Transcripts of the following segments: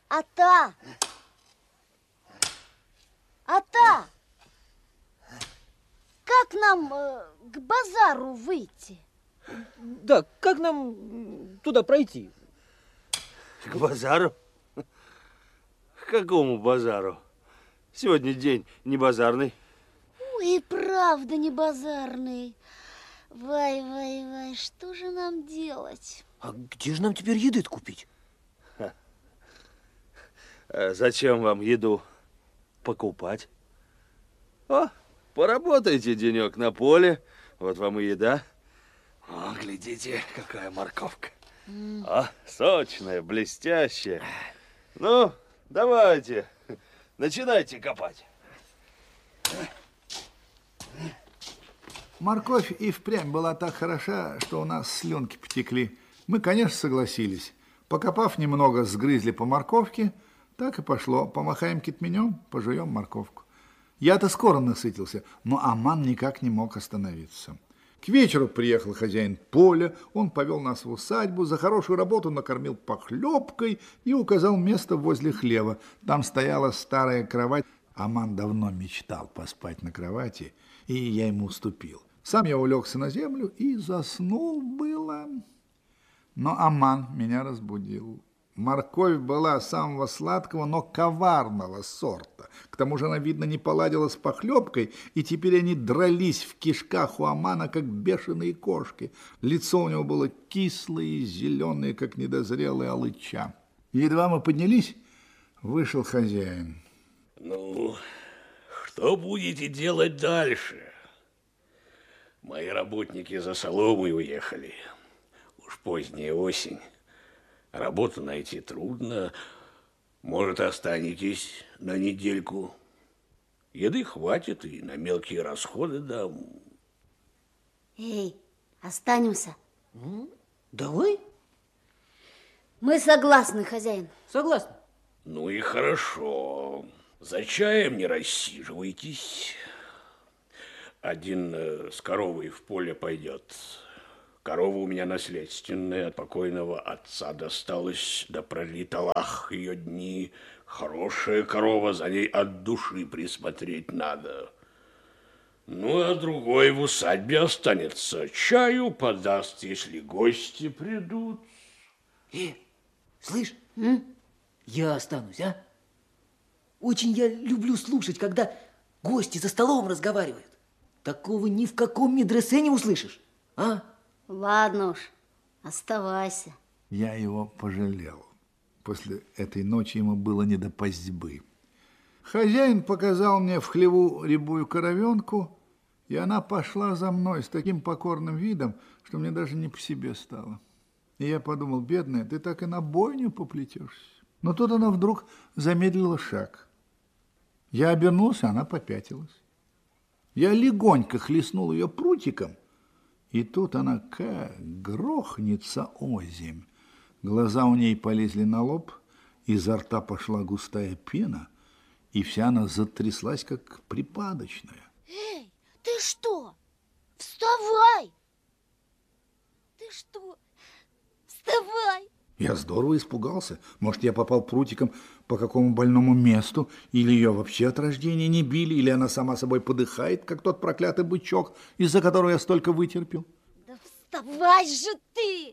Ата! Ата! Как нам к базару выйти? Да, как нам туда пройти? К базару? К какому базару? Сегодня день не базарный. Ой, и правда не базарный. Вай, что же нам делать? А где же нам теперь еды купить? А зачем вам еду покупать? О, поработайте денек на поле, вот вам и еда. О, глядите, какая морковка. Сочная, блестящая. Ну, давайте, начинайте копать. Морковь и впрямь была так хороша, что у нас слюнки потекли. Мы, конечно, согласились. Покопав немного, сгрызли по морковке. Так и пошло. Помахаем китменем, пожуем морковку. Я-то скоро насытился, но Аман никак не мог остановиться. К вечеру приехал хозяин поля, он повел нас в усадьбу, за хорошую работу накормил похлебкой и указал место возле хлева. Там стояла старая кровать. Аман давно мечтал поспать на кровати, и я ему уступил. Сам я улегся на землю и заснул было. Но Аман меня разбудил. Морковь была самого сладкого, но коварного сорта. К тому же она, видно, не поладила с похлебкой, и теперь они дрались в кишках у Амана, как бешеные кошки. Лицо у него было кислое и зеленое, как недозрелая алыча. Едва мы поднялись, вышел хозяин. Ну, что будете делать дальше? Мои работники за соломой уехали. Уж поздняя осень. Работу найти трудно. Может, останетесь на недельку. Еды хватит и на мелкие расходы дам. Эй, останемся. Давай. Мы согласны, хозяин. Согласна. Ну и хорошо. За чаем не рассиживайтесь. Один с коровой в поле пойдет. Корова у меня наследственная, от покойного отца досталась, да пролит Аллах ее дни. Хорошая корова, за ней от души присмотреть надо. Ну, а другой в усадьбе останется. Чаю подаст, если гости придут. Слышь, я останусь, а? Очень я люблю слушать, когда гости за столом разговаривают. Такого ни в каком медресе не услышишь, а? Ладно уж, оставайся. Я его пожалел. После этой ночи ему было не до пастьбы. Хозяин показал мне в хлеву рябую коровенку, и она пошла за мной с таким покорным видом, что мне даже не по себе стало. И я подумал: бедная, ты так и на бойню поплетешься. Но тут она вдруг замедлила шаг. Я обернулся, она попятилась. Я легонько хлестнул ее прутиком, и тут она как грохнется озимь. Глаза у ней полезли на лоб, изо рта пошла густая пена, и вся она затряслась, как припадочная. Эй, ты что? Вставай! Ты что? Вставай! Я здорово испугался. Может, я попал прутиком по какому больному месту, или ее вообще от рождения не били, или она сама собой подыхает, как тот проклятый бычок, из-за которого я столько вытерпел. Да вставай же ты!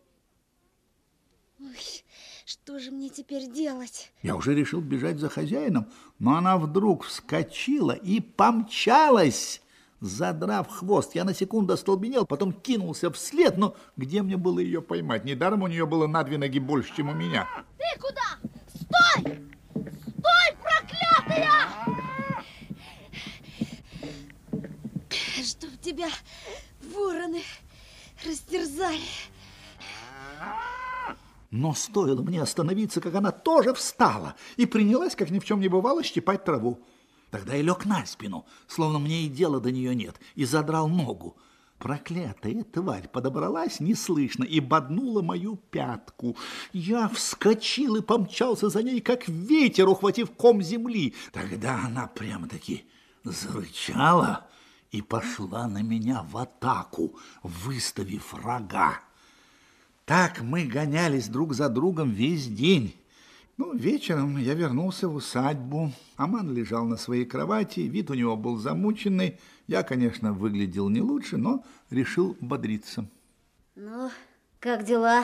Ой, что же мне теперь делать? Я уже решил бежать за хозяином, но она вдруг вскочила и помчалась, задрав хвост. Я на секунду остолбенел, потом кинулся вслед, но где мне было ее поймать? Недаром у нее было на 2 ноги больше, чем у меня. Ты куда? Стой! Стой, проклятая! Чтоб тебя вороны растерзали. Но стоило мне остановиться, как она тоже встала и принялась, как ни в чем не бывало, щипать траву. Тогда я лег на спину, словно мне и дела до нее нет, и задрал ногу. Проклятая тварь подобралась неслышно и боднула мою пятку. Я вскочил и помчался за ней, как ветер, ухватив ком земли. Тогда она прямо-таки зарычала и пошла на меня в атаку, выставив рога. Так мы гонялись друг за другом весь день. Ну, вечером я вернулся в усадьбу. Аман лежал на своей кровати, вид у него был замученный. Я, конечно, выглядел не лучше, но решил бодриться. Ну, как дела?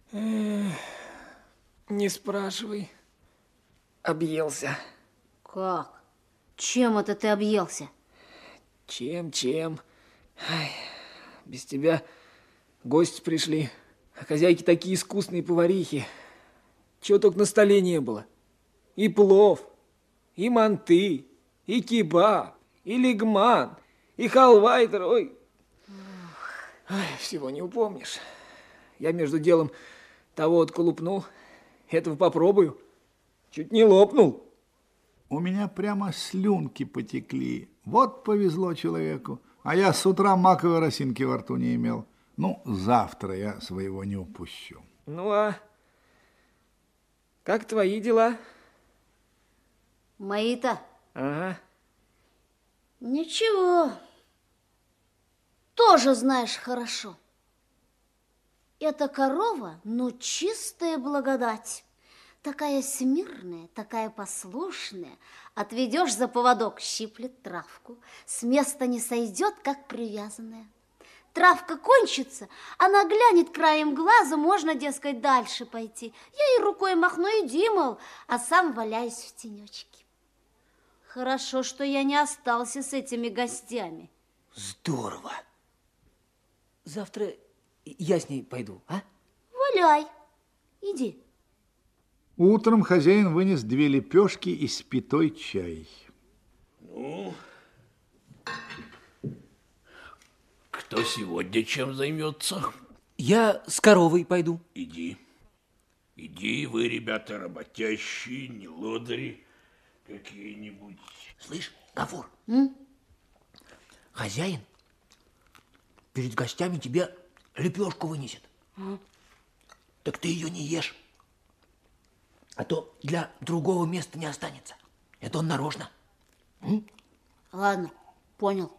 Не спрашивай. Объелся. Как? Чем это ты объелся? Чем? Ай, без тебя гости пришли. А хозяйки такие искусные поварихи. Чего только на столе не было. И плов, и манты, и кебаб, и лигман, и халва, и ой. Ай, всего не упомнишь. Я между делом того отколупнул, этого попробую. Чуть не лопнул. У меня прямо слюнки потекли. Вот повезло человеку. А я с утра маковой росинки во рту не имел. Ну, завтра я своего не упущу. Ну, а как твои дела? Мои-то? Ага. Ничего. Тоже знаешь хорошо. Эта корова, ну, чистая благодать. Такая смирная, такая послушная. Отведешь за поводок, щиплет травку. С места не сойдет, как привязанная. Травка кончится, она глянет краем глаза, можно, дескать, дальше пойти. Я ей рукой махну, иди, мол, а сам валяюсь в тенечке. Хорошо, что я не остался с этими гостями. Здорово. Завтра я с ней пойду, а? Валяй, иди. Утром хозяин вынес 2 лепешки и спитой чай. Ну, кто сегодня чем займется? Я с коровой пойду. Иди. Иди, вы, ребята, работящие, не лодыри какие-нибудь. Слышь, Гафур, хозяин перед гостями тебе лепешку вынесет. Так ты ее не ешь. А то для другого места не останется. Это он нарочно. Ладно, понял.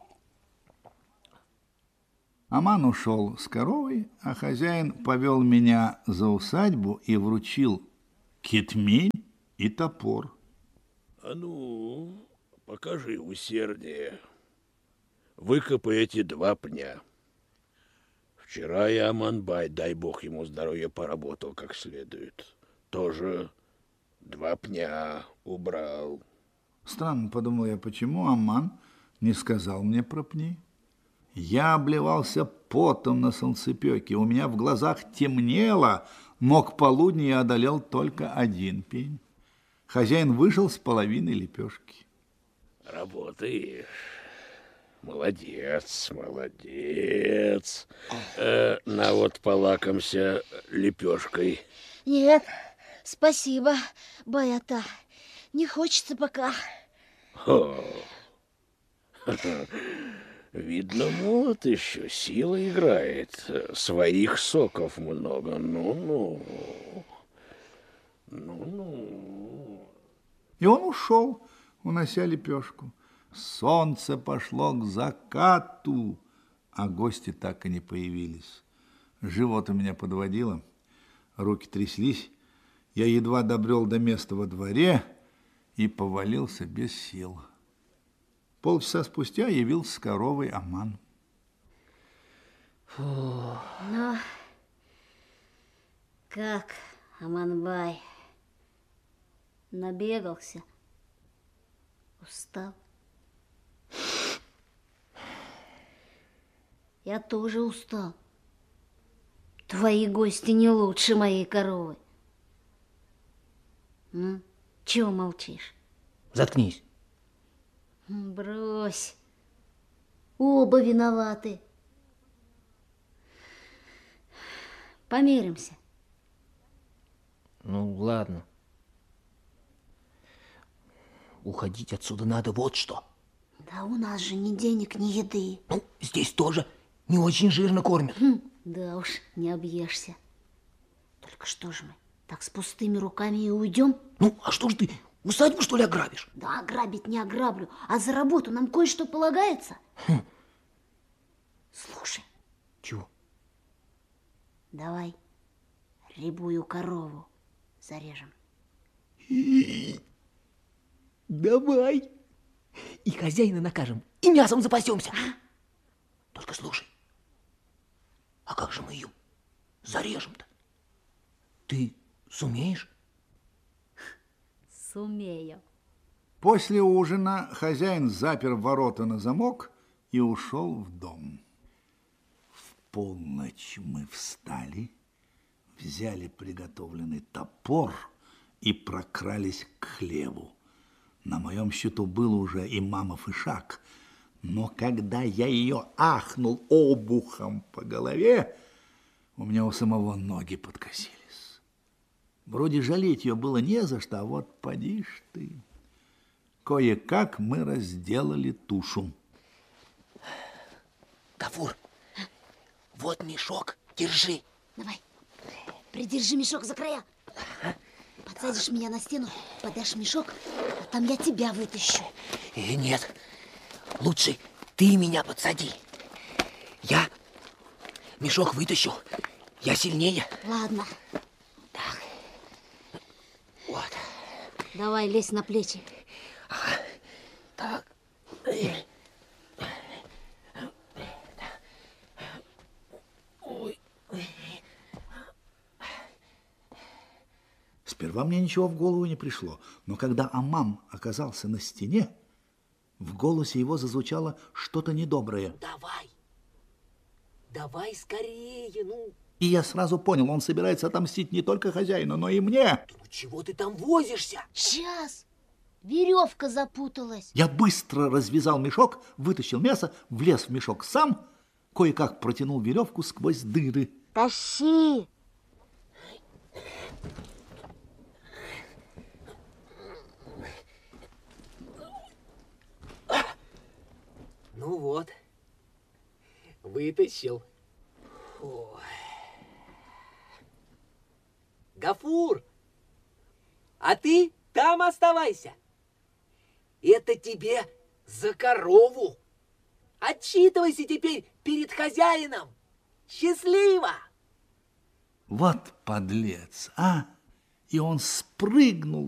Аман ушел с коровой, а хозяин повел меня за усадьбу и вручил кетмель и топор. А ну, покажи усердие. Выкопай эти 2 пня. Вчера я Аманбай, дай бог ему здоровья, поработал как следует. Тоже 2 пня убрал. Странно, подумал я, почему Аман не сказал мне про пни? Я обливался потом на солнцепёке, у меня в глазах темнело, но к полудню я одолел только 1 пень. Хозяин вышел с половиной лепешки. Работаешь. Молодец, молодец. На вот полакомся лепешкой. Нет, спасибо, Баята. Не хочется пока. Видно, молод еще, сила играет. Своих соков много. Ну-ну. Ну-ну. И он ушел, унося лепешку. Солнце пошло к закату, а гости так и не появились. Живот у меня подводило, руки тряслись. Я едва добрел до места во дворе и повалился без сил. Полчаса спустя явился с коровой Аман. Ну, как, Аманбай, набегался, устал? Я тоже устал. Твои гости не лучше моей коровы. Ну, чего молчишь? Заткнись. Брось. Оба виноваты. Помиримся. Ну, ладно. Уходить отсюда надо вот что. Да у нас же ни денег, ни еды. Ну, здесь тоже не очень жирно кормят. Да уж, не объешься. Только что же мы, так с пустыми руками и уйдем? Ну, а что ж ты, усадьбу, что ли, ограбишь? Да ограбить не ограблю, а за работу нам кое-что полагается. Слушай, Чего? давай рябую корову зарежем. Давай. И хозяина накажем, и мясом запасемся. Только слушай, а как же мы ее зарежем-то? Ты сумеешь? Сумею. После ужина хозяин запер ворота на замок и ушел в дом. В полночь мы встали, взяли приготовленный топор и прокрались к хлеву. На моем счету был уже и мамов ишак, но когда я ее ахнул обухом по голове, у меня у самого ноги подкосились. Вроде жалеть ее было не за что, а вот поди ж ты. Кое-как мы разделали тушу. Гафур, вот мешок, держи. Давай, придержи мешок за края. Подсадишь меня на стену, подашь мешок, а там я тебя вытащу. Нет, лучше ты меня подсади. Я мешок вытащу, я сильнее. Ладно. Так, вот. Давай, лезь на плечи. Так. Ой. Сперва мне ничего в голову не пришло, но когда Амам оказался на стене, в голосе его зазвучало что-то недоброе. Давай скорее, ну. И я сразу понял, он собирается отомстить не только хозяину, но и мне. Ну чего ты там возишься? Сейчас. Веревка запуталась. Я быстро развязал мешок, вытащил мясо, влез в мешок сам, кое-как протянул веревку сквозь дыры. Тащи. Ну вот, вытащил. Ой. Гафур, а ты там оставайся. Это тебе за корову. Отчитывайся теперь перед хозяином. Счастливо! Вот подлец, а! И он спрыгнул